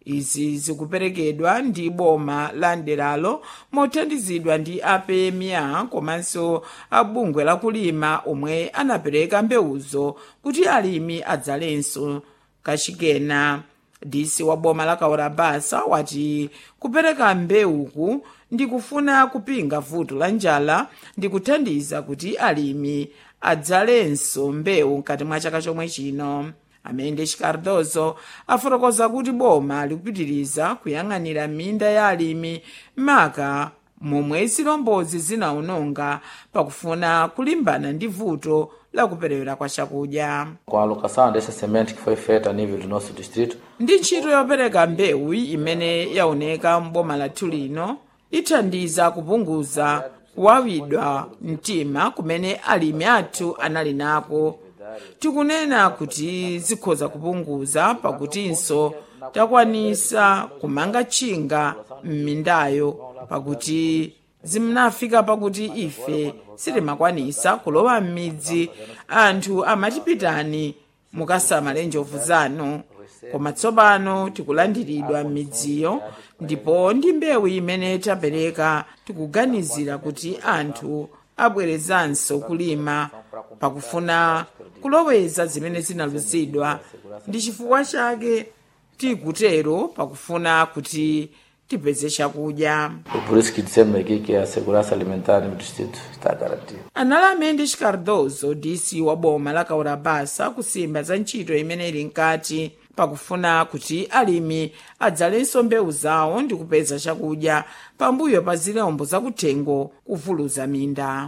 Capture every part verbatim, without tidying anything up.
Izi zikuperekedwa ndi boma la nderalo mothandizidwa ndi A P M A komanso abungwe lakulima omwe anapereka mbewuzo kuti alimi adzalenso kachikena. D C wa boma la Kaurabasa wati kupereka mbewuku ndi kufuna kupinga vuto la njala ndi kuthandiza kuti alimi adzalenso mbewu mkati mwa chaka chomwe chino. Mendes Cardoso afotokoza kuti boma likupitiriza kuyang'anira minda ya alimi maka momwe zilombozi zinaononga pakufuna kulimbana ndi vuto la kuperewera kwa chakudya. Com a alocação dessa semente que foi feita a nível do nosso distrito, ndi ntchito yopereka mbewu imene yaoneka mboma lathu lino ithandiza kupunguza kuwawidwa mtima kumene alimi athu anali nako. Tikunena kuti zikhoza kupunguza pakutinso takwanisa kumanga tchinga m'mindayo pakuti zimnafika pakuti ife sitimakwanisa kulowa m'midzi anthu amatipitani mukasamale njovu zanu, koma tsopano tikulandiridwa m'midziyo ndipo ndi mbewu imene tapereka tikuganizira kuti anthu abwerezanso kulima pakufuna kuloweza zimene zinaluzidwa. Ndi chifukwa chake tikutero pakufuna kuti tipeze chakudya. por isso que dissemos aqui que a segurança alimentar no distrito está garantida. Anali Mendes Cardoso, D C wa boma la Kaurabasa, kusimba za ntchito imene ili nkati pakufuna kuti alimi adzalenso mbewu zawo ndi kupeza chakudya pambuyo pa zilombo zakuthengo kuvuluza minda.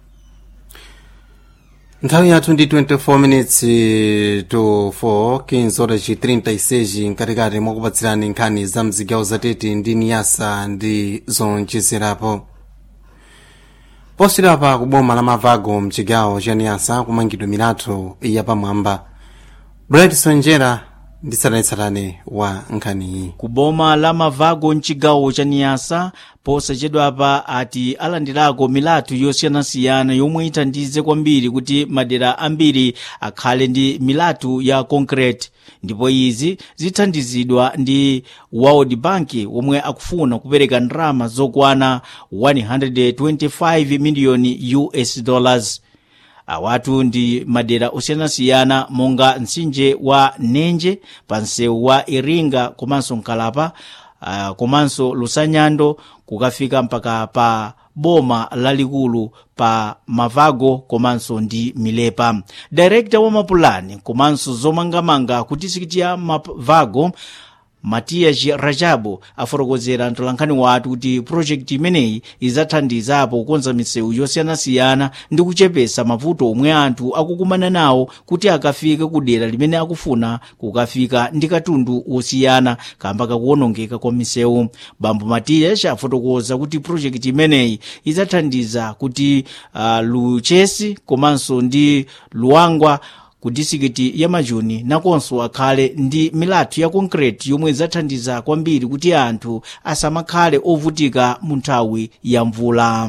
Nthawi yathu ndi twenty-four minutes to four, quinze horas e trinta e seis mkatikati mwakupatsirani nkhani za mzigawo zatete ndi niyasa ndi zonjezerapo. Posirapa kuboma la Mavago mchigawo cha niyasa kumangidwa milatho yapamwamba. Bright Sonjera ndi tsatanetsatane wa nkhaniyi. Kuboma la Mavago mchigawo cha niyasa posachedwapa ati alandirako milatho yosiyanasiyana yomwe ithandize kwambiri kuti madera ambiri akhale ndi milatho ya concrete, ndipo izi zithandizidwa ndi World Bank omwe akufuna kupereka ndalama zokwana one hundred twenty-five million U S dollars. Awatu ndi madera osiyanasiyana monga mtsinje wa Nenje, pansewu wa Iringa komanso Nkalapa, uh, komanso Lusanyando kukafika mpaka pa boma lalikulu pa Mavago komanso ndi Milepa. Director wa mapulani komanso zomangamanga ku district ya Mavago, Matias Rajabu, afotokozera mtolankhani wathu kuti project imeneyi izathandizapo kukonza misewu yosiyanasiyana ndi kuchepesa mavuto omwe anthu akukumana nawo kuti akafike kudera limene akufuna kukafika ndi katundu osiyana kamba kakuwonongeka kwa misewu. Bambo Matias afotokoza kuti project imeneyi izathandiza kuti uh, Luchesi komanso ndi Luangwa ku distrikiti ya Majuni nakonso akhale ndi milatho ya concrete yomwe zathandiza kwambiri kuti anthu asamakhale ovutika mu nthawi ya mvula.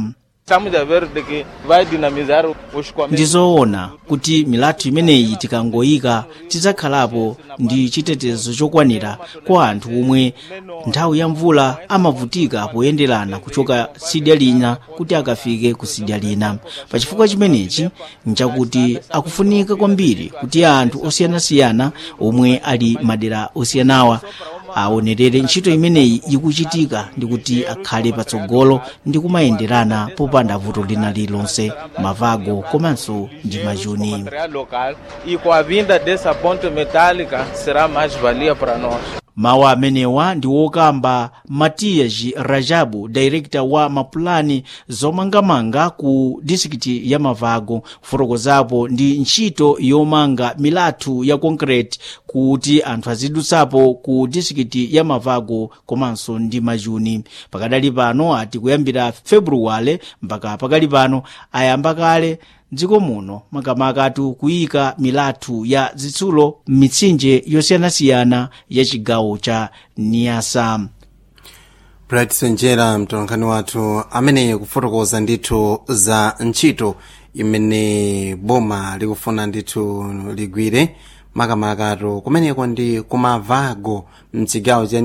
Ndizoona kuti milatho imeneyi tikangoyika tidzakhalapo ndi chitetezo chokwanira kwa anthu omwe nthawi ya mvula amavutika poyenderana kuchoka sidya lina kuti akafike ku sidya lina. Pachifukwa chimenechi nchakuti akufunika kwambiri kuti anthu osiyanasiyana omwe ali madera osiyanawa aonerere ntchito imeneyi ikuchitika ndi kuti akhale patsogolo ndi kumayenderana popanda vuto lina lilonse Mavago komanso ndi Majuni. Mawu amenewa ndi wokamba Matias Rajabu, director wa mapulani zomangamanga ku district ya Mavago, kufotokozapo ndi ntchito yomanga milatho ya concrete kuti anthu azidutsapo ku district ya Mavago komanso ndi Majuni. Pakadali pano ati kuyambira Februwale mpaka pakali pano ayamba kale dziko muno makamakatu kuyika milatho ya zitsulo mitsinje yosiyanasiyana ya chigawo cha Niyasa. Bright Sonjera mtolankhani wathu amene kufotokoza ndithu za ntchito imene boma likufuna ndithu ligwire makamakatu kumeneko ndi ku Mavago mchigawo cha